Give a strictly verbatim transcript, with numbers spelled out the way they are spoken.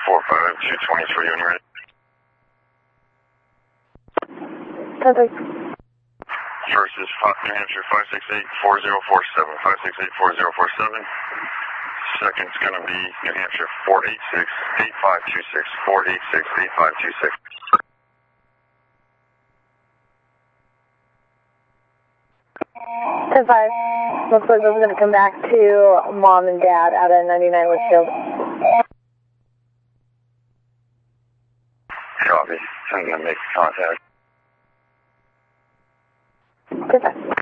four five two twenty for you when you're ready. Perfect. First is New Hampshire five six eight four zero four seven, five six eight four zero four seven. Second's going to be New Hampshire four eight six eight five two six, four eight six eight five two six. ten five. Looks like we're going to come back to mom and dad out at ninety-nine Litchfield. Copy. I'm going to make contact. Perfect.